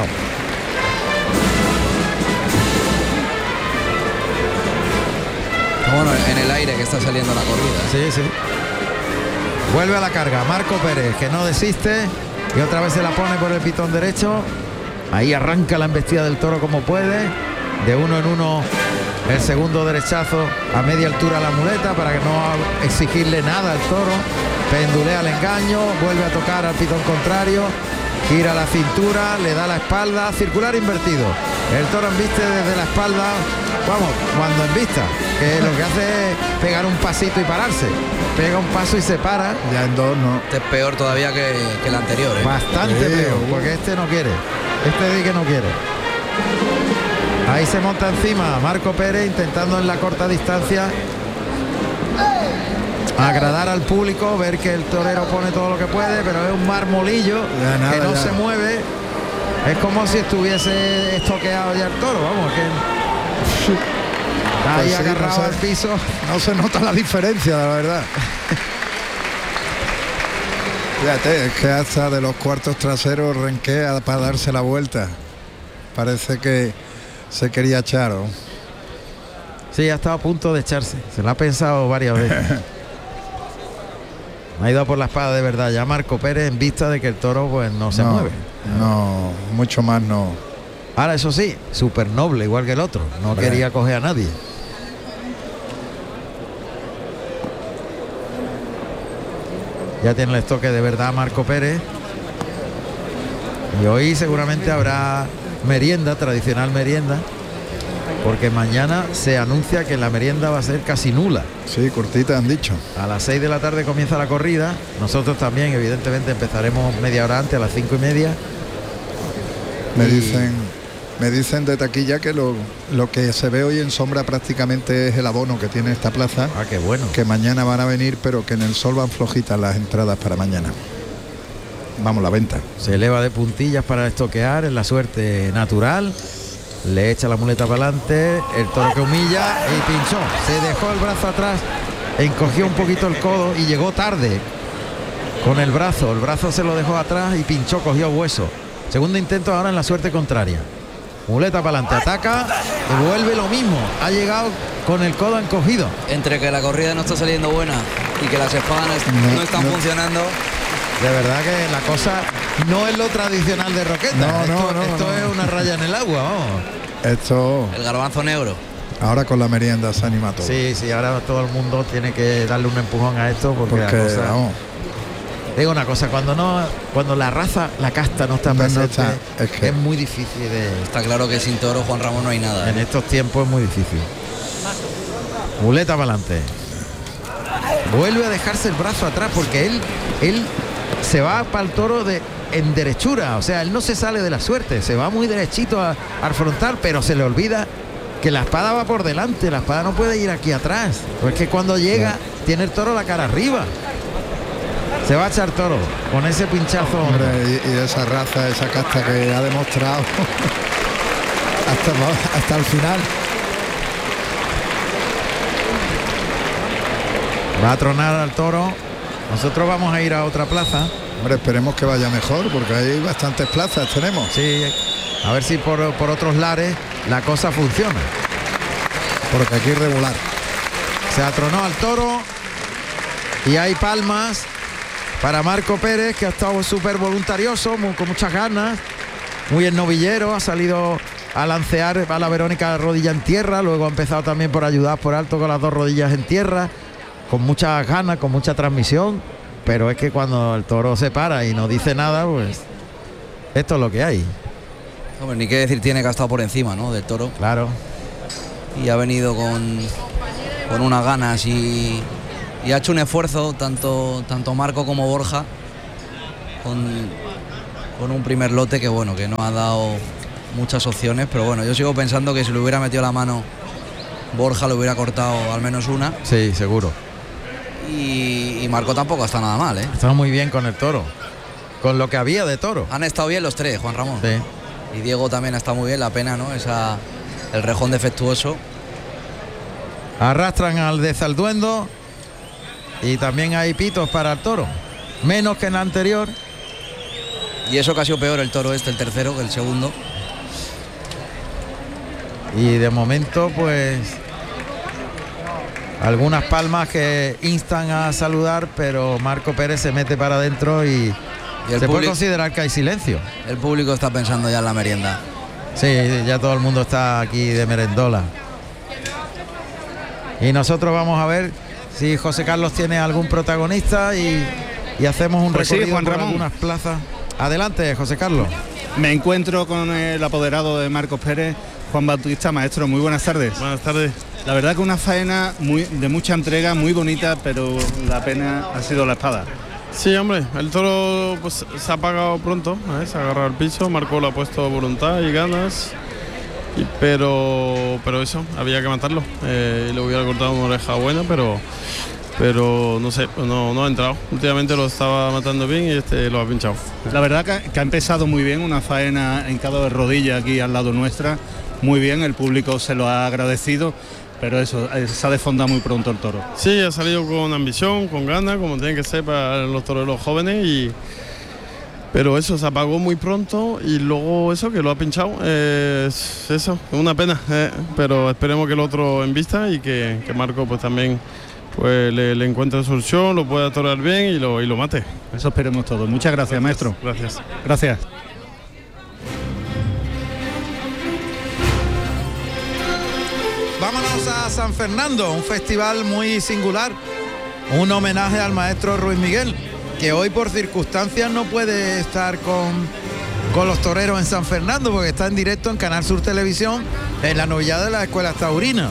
Bueno, en el aire que está saliendo la corrida. Sí. Vuelve a la carga Marco Pérez, que no desiste y otra vez se la pone por el pitón derecho. Ahí arranca la embestida del toro como puede. De uno en uno el segundo derechazo a media altura a la muleta para que no exigirle nada al toro. Pendulea el engaño, vuelve a tocar al pitón contrario. Gira la cintura, le da la espalda, circular invertido. El toro embiste desde la espalda, vamos, cuando embista, que lo que hace es pegar un pasito y pararse. Pega un paso y se para. Ya en 2 no. Este es peor todavía que el anterior, ¿eh? Bastante peor, porque este no quiere. Este sí que no quiere. Ahí se monta encima Marco Pérez intentando en la corta distancia agradar al público, ver que el torero pone todo lo que puede, pero es un marmolillo que no se mueve. Es como si estuviese estoqueado ya el toro, vamos, que ahí pues sí, agarrado al piso. No se nota la diferencia, la verdad. Fíjate, es que hasta de los cuartos traseros renquea para darse la vuelta. Parece que se quería echar, ¿no? Sí, ha estado a punto de echarse. Se lo ha pensado varias veces. Ha ido por la espada de verdad ya Marco Pérez en vista de que el toro pues no se mueve. No, mucho más no. Ahora eso sí, súper noble igual que el otro. No quería coger a nadie. Ya tiene el estoque de verdad Marco Pérez. Y hoy seguramente habrá merienda, tradicional merienda. Porque mañana se anuncia que la merienda va a ser casi nula. Sí, cortita han dicho. A las 6 de la tarde comienza la corrida. Nosotros también, evidentemente, empezaremos media hora antes, a las 5:30. Me dicen de taquilla que lo que se ve hoy en sombra prácticamente es el abono que tiene esta plaza. Ah, qué bueno. Que mañana van a venir, pero que en el sol van flojitas las entradas para mañana. Vamos, la venta. Se eleva de puntillas para estoquear en la suerte natural. Le echa la muleta para adelante, el toro que humilla y pinchó. Se dejó el brazo atrás, encogió un poquito el codo y llegó tarde con el brazo. El brazo se lo dejó atrás y pinchó, cogió hueso. Segundo intento ahora en la suerte contraria. Muleta para adelante, ataca, devuelve lo mismo. Ha llegado con el codo encogido. Entre que la corrida no está saliendo buena y que las espadas no están funcionando. De verdad que la cosa no es lo tradicional de Roqueta. Esto es una raya en el agua, vamos. Esto. El garbanzo negro. Ahora con la merienda se anima todo. Sí, ahora todo el mundo tiene que darle un empujón a esto porque la cosa, vamos. Digo una cosa, cuando la raza, la casta no está presente, es muy difícil de. Está claro que sin toro, Juan Ramón, no hay nada. En estos tiempos es muy difícil. Muleta para adelante. Vuelve a dejarse el brazo atrás porque él se va para el toro en derechura, o sea, él no se sale de la suerte, se va muy derechito al frontal, pero se le olvida que la espada va por delante, la espada no puede ir aquí atrás, pues que cuando llega tiene el toro la cara arriba. Se va a echar toro con ese pinchazo. Hombre, y esa raza, esa casta que ha demostrado hasta el final. Va a tronar al toro. Nosotros vamos a ir a otra plaza. Hombre, esperemos que vaya mejor porque hay bastantes plazas tenemos. Sí, a ver si por otros lares la cosa funciona. Porque aquí es regular. Se atronó al toro y hay palmas para Marco Pérez, que ha estado súper voluntarioso, con muchas ganas, muy ennovillero, ha salido a lancear a la Verónica rodilla en tierra, luego ha empezado también por ayudar por alto con las 2 rodillas en tierra, con muchas ganas, con mucha transmisión, pero es que cuando el toro se para y no dice nada, pues esto es lo que hay. Hombre, ni qué decir tiene que ha estado por encima, ¿no?, del toro. Claro. Y ha venido con unas ganas y Y ha hecho un esfuerzo tanto Marco como Borja con un primer lote que bueno, que no ha dado muchas opciones, pero bueno, yo sigo pensando que si le hubiera metido la mano Borja le hubiera cortado al menos una. Sí, seguro. Y Marco tampoco está nada mal, ¿eh? Está muy bien con el toro, con lo que había de toro. Han estado bien los tres, Juan Ramón. Sí. Y Diego también ha estado muy bien, la pena, ¿no? El rejón defectuoso. Arrastran al de Zalduendo y también hay pitos para el toro, menos que en la anterior. Y eso que ha sido peor el toro el tercero, que el segundo. Y de momento pues algunas palmas que instan a saludar, pero Marco Pérez se mete para adentro y se puede considerar que hay silencio. El público está pensando ya en la merienda. Sí, ya todo el mundo está aquí de merendola. Y nosotros vamos a ver si José Carlos tiene algún protagonista y hacemos un recorrido Juan por Ramón. algunas plazas. Adelante, José Carlos. Me encuentro con el apoderado de Marcos Pérez, Juan Bautista. Maestro, muy buenas tardes. Buenas tardes. La verdad que una faena de mucha entrega, muy bonita, pero la pena ha sido la espada. Sí, hombre, el toro pues se ha apagado pronto, se ha agarrado al piso, Marco le ha puesto voluntad y ganas, pero eso, había que matarlo. Le hubiera cortado una oreja buena, pero no sé, no ha entrado. Últimamente lo estaba matando bien y lo ha pinchado. La verdad que ha empezado muy bien, una faena hincado de rodilla aquí al lado nuestra, muy bien, el público se lo ha agradecido, pero eso, se ha desfondado muy pronto el toro. Sí, ha salido con ambición, con ganas, como tiene que ser para los toreros jóvenes, pero eso, se apagó muy pronto y luego eso, que lo ha pinchado, es una pena, pero esperemos que el otro en vista y que Marco pues también pues le encuentre solución, lo pueda torear bien y lo mate. Eso esperemos todos. Muchas gracias, maestro. Gracias. Gracias. Vámonos a San Fernando, un festival muy singular, un homenaje al maestro Ruiz Miguel, que hoy por circunstancias no puede estar con los toreros en San Fernando, porque está en directo en Canal Sur Televisión, en la novillada de las escuelas taurinas.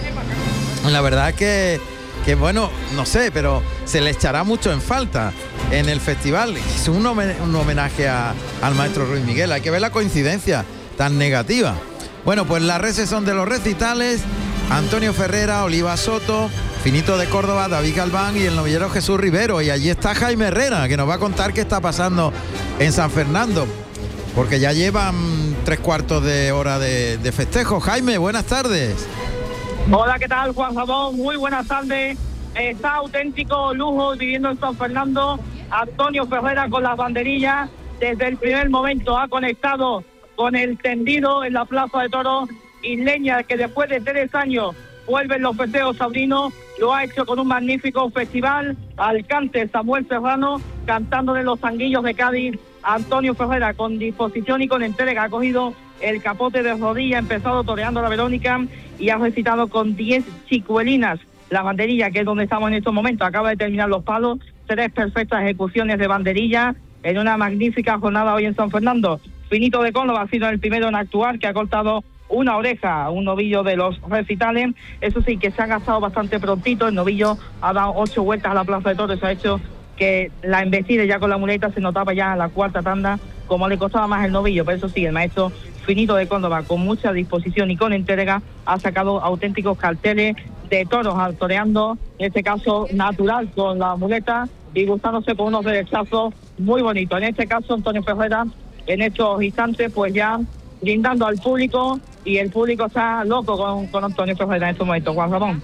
La verdad que bueno, no sé, pero se le echará mucho en falta en el festival. Es un homenaje al maestro Ruiz Miguel, hay que ver la coincidencia tan negativa. Bueno, pues las reces son de los recitales: Antonio Ferrera, Oliva Soto, Finito de Córdoba, David Galván y el novillero Jesús Rivero. Y allí está Jaime Herrera, que nos va a contar qué está pasando en San Fernando, porque ya llevan 3/4 de hora de festejo. Jaime, buenas tardes. Hola, ¿qué tal, Juan Ramón? Muy buenas tardes. Está auténtico lujo viviendo en San Fernando. Antonio Ferrera con las banderillas. Desde el primer momento ha conectado con el tendido en la Plaza de Toros. Isleña, que después de 3 años vuelven los festejos taurinos, lo ha hecho con un magnífico festival. Alcante Samuel Serrano, cantando de los Sanguillos de Cádiz. Antonio Ferrera con disposición y con entrega ha cogido el capote de rodilla, ha empezado toreando la Verónica y ha recitado con 10 chicuelinas la banderilla, que es donde estamos en estos momentos. Acaba de terminar los palos, 3 perfectas ejecuciones de banderilla en una magnífica jornada hoy en San Fernando. Finito de Córdoba ha sido el primero en actuar, que ha cortado una oreja, un novillo de los recitales. Eso sí, que se ha gastado bastante prontito. El novillo ha dado 8 vueltas a la Plaza de Toros, ha hecho que la embestida ya con la muleta se notaba ya en la 4ª tanda como le costaba más el novillo. Pero eso sí, el maestro Finito de Córdoba, con mucha disposición y con entrega, ha sacado auténticos carteles de toros, toreando, en este caso natural, con la muleta y gustándose con unos derechazos muy bonitos. En este caso, Antonio Ferrera, en estos instantes, pues ya brindando al público, y el público está loco con Antonio Ferrera en estos momentos. Juan Ramón.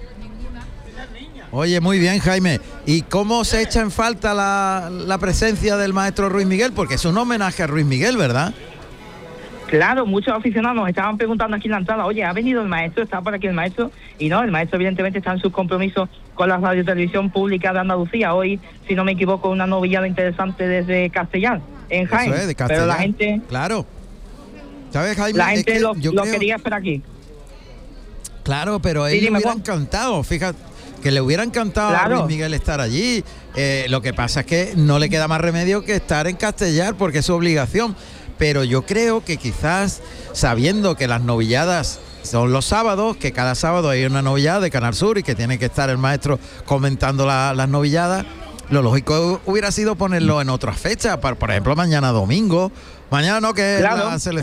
Oye, muy bien, Jaime. ¿Y cómo se echa en falta la presencia del maestro Ruiz Miguel? Porque es un homenaje a Ruiz Miguel, ¿verdad? Claro, muchos aficionados nos estaban preguntando aquí en la entrada: oye, ¿ha venido el maestro? ¿Está por aquí el maestro? Y no, el maestro evidentemente está en sus compromisos con la Radio Televisión Pública de Andalucía. Hoy, si no me equivoco, una novillada interesante desde Castellán, en Jaén. Eso es, de Castellán. Pero la gente... Claro. ¿Sabes, Jaime? La gente lo creo... quería esperar aquí. Claro, pero a él le hubiera encantado, fíjate, que le hubiera encantado a Ruiz Miguel estar allí. Lo que pasa es que no le queda más remedio que estar en Castellar, porque es su obligación. Pero yo creo que quizás, sabiendo que las novilladas son los sábados, que cada sábado hay una novillada de Canal Sur y que tiene que estar el maestro comentando las novilladas. Lo lógico hubiera sido ponerlo en otras fechas, por ejemplo mañana domingo. Mañana no, que Claro. es la